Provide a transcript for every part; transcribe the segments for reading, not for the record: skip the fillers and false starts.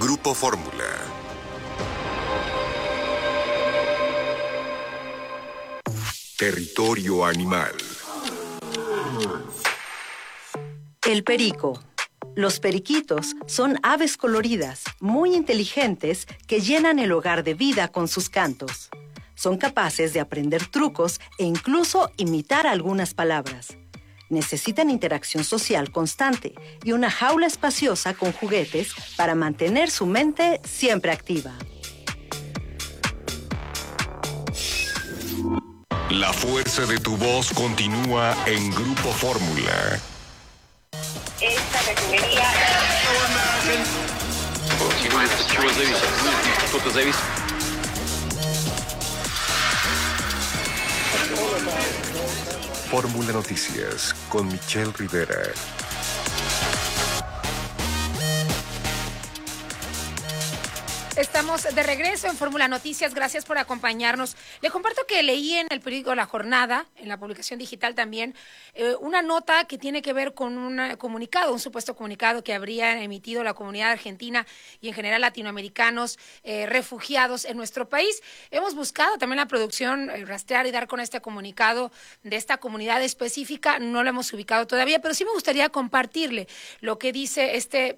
Grupo Fórmula. Territorio Animal. El perico. Los periquitos son aves coloridas, muy inteligentes, que llenan el hogar de vida con sus cantos. Son capaces de aprender trucos e incluso imitar algunas palabras. Necesitan interacción social constante y una jaula espaciosa con juguetes para mantener su mente siempre activa. La fuerza de tu voz continúa en Grupo Fórmula. Esta categoría... Fórmula Noticias con Michelle Rivera. Estamos de regreso en Fórmula Noticias, gracias por acompañarnos. Le comparto que leí en el periódico La Jornada, en la publicación digital también, una nota que tiene que ver con un comunicado, un supuesto comunicado que habría emitido la comunidad argentina y en general latinoamericanos refugiados en nuestro país. Hemos buscado también la producción rastrear y dar con este comunicado de esta comunidad específica, no lo hemos ubicado todavía, pero sí me gustaría compartirle lo que dice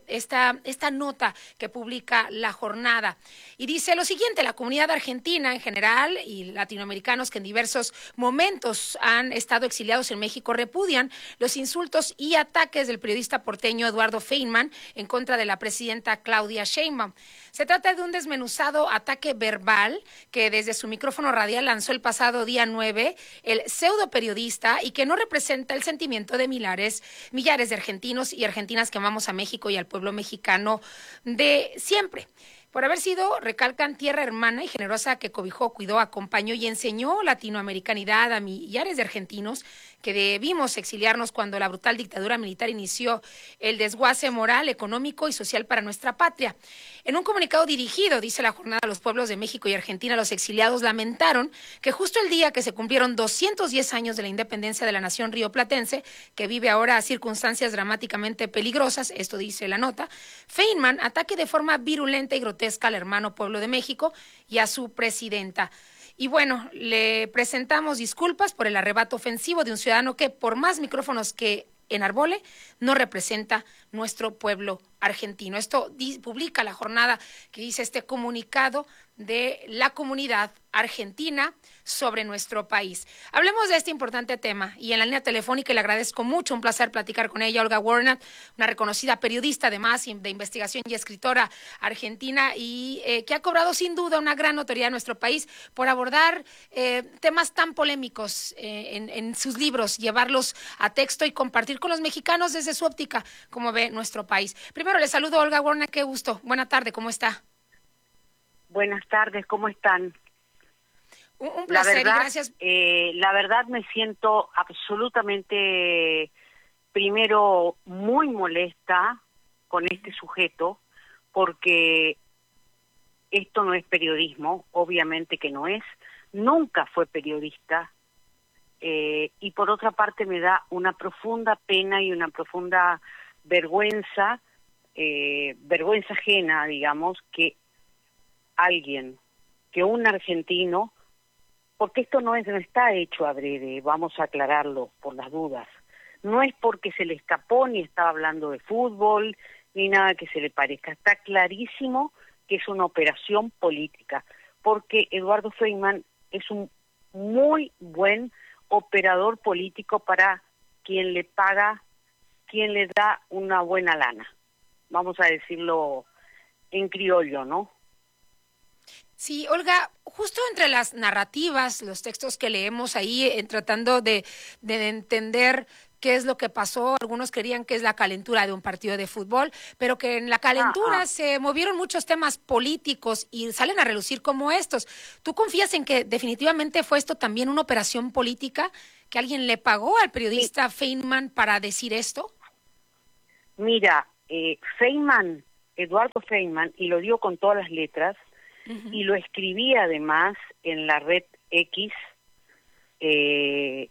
esta nota que publica La Jornada. Y dice lo siguiente: la comunidad argentina en general y latinoamericanos que en diversos momentos han estado exiliados en México repudian los insultos y ataques del periodista porteño Eduardo Feynman en contra de la presidenta Claudia Sheinbaum. Se trata de un desmenuzado ataque verbal que desde su micrófono radial lanzó el pasado día 9 el pseudo periodista y que no representa el sentimiento de millares de argentinos y argentinas que amamos a México y al pueblo mexicano de siempre. Por haber sido, recalcan, tierra hermana y generosa que cobijó, cuidó, acompañó y enseñó latinoamericanidad a millares de argentinos que debimos exiliarnos cuando la brutal dictadura militar inició el desguace moral, económico y social para nuestra patria. En un comunicado dirigido, dice La Jornada, a los pueblos de México y Argentina, los exiliados lamentaron que justo el día que se cumplieron 210 años de la independencia de la nación rioplatense, que vive ahora circunstancias dramáticamente peligrosas, esto dice la nota, Feynman ataque de forma virulenta y grotesca al hermano pueblo de México y a su presidenta. Y bueno, le presentamos disculpas por el arrebato ofensivo de un ciudadano que, por más micrófonos que enarbole, no representa nuestro pueblo argentino. Esto publica La Jornada, que dice este comunicado de la comunidad argentina sobre nuestro país. Hablemos de este importante tema y en la línea telefónica le agradezco mucho, un placer platicar con ella, Olga Warner, una reconocida periodista además de investigación y escritora argentina y que ha cobrado sin duda una gran notoriedad en nuestro país por abordar temas tan polémicos en sus libros, llevarlos a texto y compartir con los mexicanos desde su óptica cómo ve nuestro país. Primero le saludo, Olga Warner, qué gusto. Buena tarde, ¿cómo está? Buenas tardes, ¿cómo están? Un placer, verdad, y gracias. La verdad me siento absolutamente, primero, muy molesta con este sujeto, porque esto no es periodismo, obviamente que no es, nunca fue periodista, y por otra parte me da una profunda pena y una profunda vergüenza ajena, digamos, que un argentino, porque esto no está hecho adrede, vamos a aclararlo por las dudas, no es porque se le escapó ni estaba hablando de fútbol, ni nada que se le parezca, está clarísimo que es una operación política, porque Eduardo Feynman es un muy buen operador político para quien le paga, quien le da una buena lana, vamos a decirlo en criollo, ¿no? Sí, Olga, justo entre las narrativas, los textos que leemos ahí, tratando de entender qué es lo que pasó, algunos creían que es la calentura de un partido de fútbol, pero que en la calentura se movieron muchos temas políticos y salen a relucir como estos. ¿Tú confías en que definitivamente fue esto también una operación política, que alguien le pagó al periodista Feynman para decir esto? Mira, Eduardo Feynman, y lo digo con todas las letras, y lo escribí además en la red X, es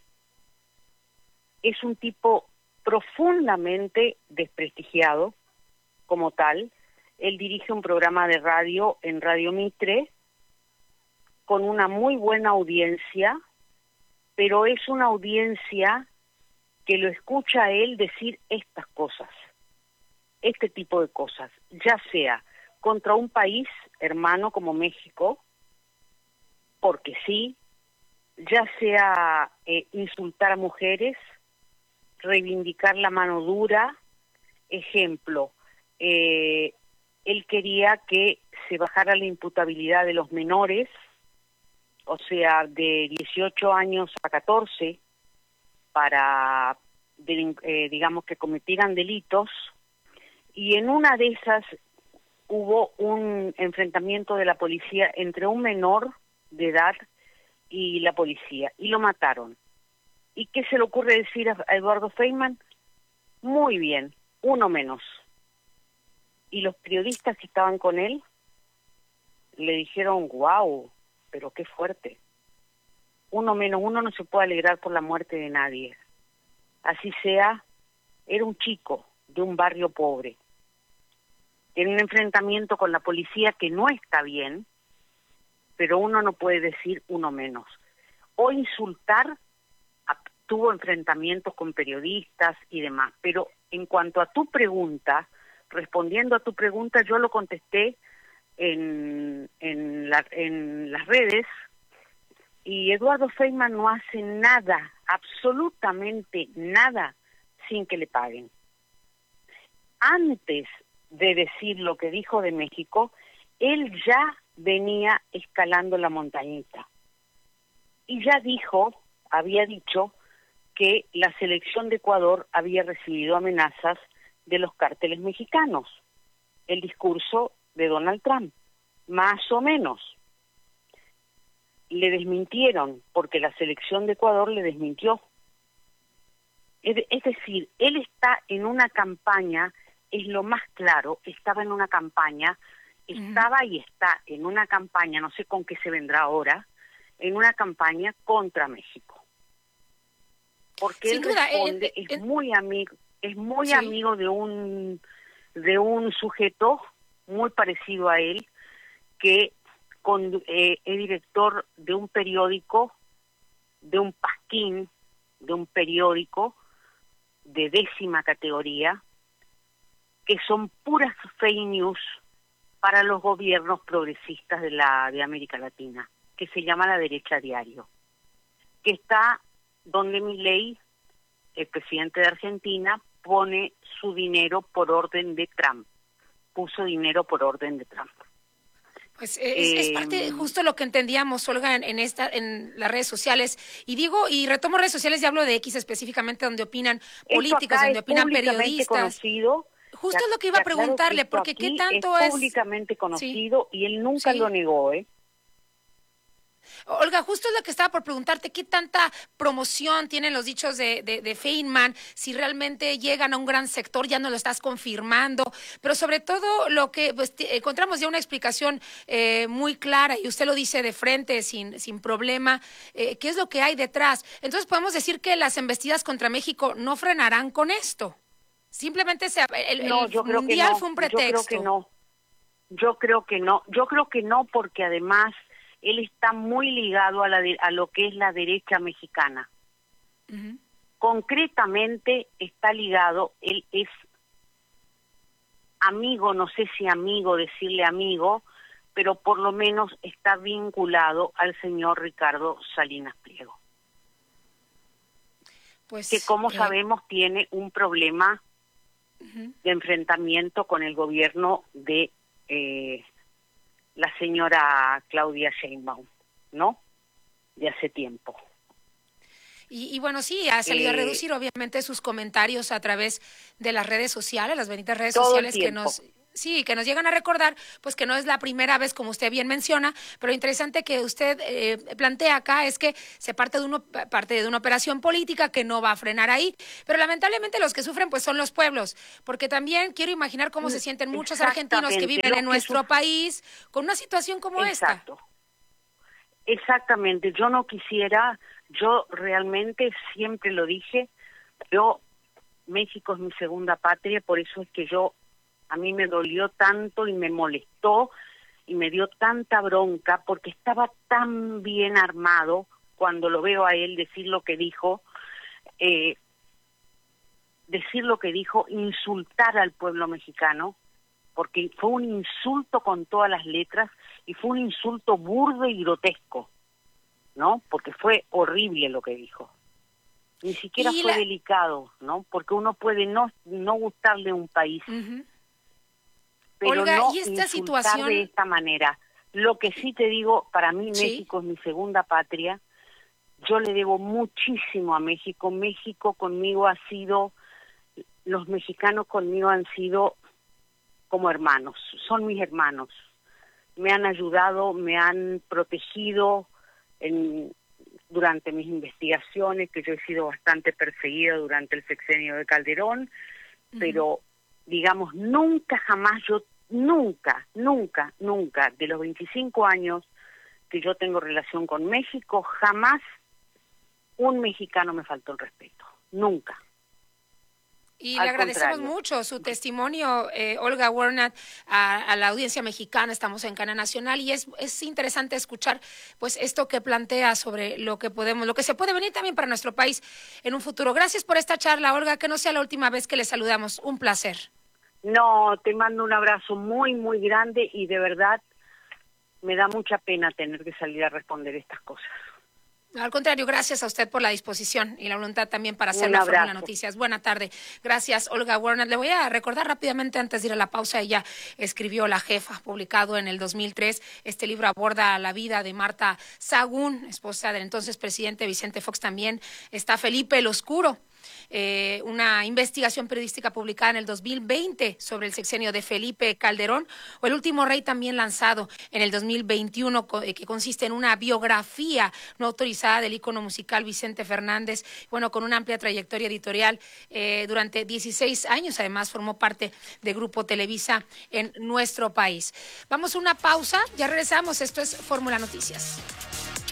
un tipo profundamente desprestigiado como tal, Él dirige un programa de radio en Radio Mitre con una muy buena audiencia, pero es una audiencia que lo escucha a él decir estas cosas, este tipo de cosas, ya sea contra un país hermano como México, porque sí, ya sea insultar a mujeres, reivindicar la mano dura. Ejemplo, él quería que se bajara la imputabilidad de los menores, o sea, de 18 años a 14, para, digamos, que cometieran delitos, y en una de esas hubo un enfrentamiento de la policía entre un menor de edad y la policía, y lo mataron. ¿Y qué se le ocurre decir a Eduardo Feynman? Muy bien, uno menos. Y los periodistas que estaban con él le dijeron, wow, pero qué fuerte. Uno menos, uno no se puede alegrar por la muerte de nadie. Así sea, era un chico de un barrio pobre, en un enfrentamiento con la policía que no está bien, pero uno no puede decir uno menos. O insultar, tuvo enfrentamientos con periodistas y demás, pero en cuanto a tu pregunta, respondiendo a tu pregunta, yo lo contesté en las redes, y Eduardo Feynman no hace nada, absolutamente nada, sin que le paguen. Antes de decir lo que dijo de México, él ya venía escalando la montañita. Y ya había dicho que la selección de Ecuador había recibido amenazas de los cárteles mexicanos. El discurso de Donald Trump, más o menos. Le desmintieron, porque la selección de Ecuador le desmintió. Es decir, él está en una campaña, es lo más claro, estaba en una campaña, estaba y está en una campaña, no sé con qué se vendrá ahora, en una campaña contra México. Porque Sin él duda, responde, es muy amigo de un sujeto muy parecido a él, que es director de un periódico, de un pasquín, de un periódico de 10ª categoría, que son puras fake news para los gobiernos progresistas de América Latina, que se llama La Derecha Diario, que está donde Milei, el presidente de Argentina, pone su dinero por orden de Trump, puso dinero por orden de Trump. Pues es parte justo lo que entendíamos, Olga, en las redes sociales. Y retomo redes sociales y hablo de X específicamente, donde opinan políticos, donde opinan periodistas. Conocido, justo es lo que iba a preguntarle, porque qué tanto es públicamente conocido, sí, y él nunca lo negó, Olga, justo es lo que estaba por preguntarte, ¿qué tanta promoción tienen los dichos de Feynman? Si realmente llegan a un gran sector, ya no lo estás confirmando, pero sobre todo lo que pues, encontramos ya una explicación muy clara, y usted lo dice de frente, sin problema, ¿qué es lo que hay detrás? Entonces podemos decir que las embestidas contra México no frenarán con esto. Simplemente el mundial fue un pretexto. Yo creo que no, porque además él está muy ligado a lo que es la derecha mexicana. Uh-huh. Concretamente está ligado, él es amigo, no sé si decirle amigo, pero por lo menos está vinculado al señor Ricardo Salinas Pliego. Pues, que como sabemos tiene un problema de enfrentamiento con el gobierno de la señora Claudia Sheinbaum, ¿no? De hace tiempo. Y bueno, sí, ha salido a reducir obviamente sus comentarios a través de las redes sociales, las benditas redes sociales que nos llegan a recordar, pues que no es la primera vez, como usted bien menciona, pero lo interesante que usted plantea acá es que se parte de una operación política que no va a frenar ahí, pero lamentablemente los que sufren pues son los pueblos, porque también quiero imaginar cómo se sienten muchos argentinos que viven en nuestro país con una situación como esta. Exactamente, yo realmente siempre lo dije, México es mi segunda patria, por eso es que yo A mí me dolió tanto y me molestó y me dio tanta bronca porque estaba tan bien armado cuando lo veo a él decir lo que dijo, insultar al pueblo mexicano, porque fue un insulto con todas las letras y fue un insulto burdo y grotesco, ¿no? Porque fue horrible lo que dijo. Ni siquiera fue delicado, ¿no? Porque uno puede no gustarle a un país, pero Olga, no ¿y esta insultar situación de esta manera? Lo que sí te digo, para mí México es mi segunda patria. Yo le debo muchísimo a México. México conmigo ha sido, los mexicanos conmigo han sido como hermanos, son mis hermanos. Me han ayudado, me han protegido durante mis investigaciones, que yo he sido bastante perseguida durante el sexenio de Calderón, pero digamos, nunca, jamás, nunca, de los 25 años que yo tengo relación con México, jamás un mexicano me faltó el respeto, nunca. Y le agradecemos mucho su testimonio, Olga Warner, a la audiencia mexicana. Estamos en Cadena Nacional y es interesante escuchar pues esto que plantea sobre lo que se puede venir también para nuestro país en un futuro. Gracias por esta charla, Olga, que no sea la última vez que le saludamos. Un placer. No, te mando un abrazo muy, muy grande y de verdad me da mucha pena tener que salir a responder estas cosas. Al contrario, gracias a usted por la disposición y la voluntad también para hacer la Fórmula Noticias. Buena tarde. Gracias, Olga Warner. Le voy a recordar rápidamente antes de ir a la pausa. Ella escribió La Jefa, publicado en el 2003. Este libro aborda la vida de Marta Sahagún, esposa del entonces presidente Vicente Fox. También está Felipe el Oscuro, una investigación periodística publicada en el 2020 sobre el sexenio de Felipe Calderón, o El Último Rey, también lanzado en el 2021, que consiste en una biografía no autorizada del ícono musical Vicente Fernández, bueno, con una amplia trayectoria editorial. Durante 16 años, además, formó parte de Grupo Televisa en nuestro país. Vamos a una pausa, ya regresamos. Esto es Fórmula Noticias.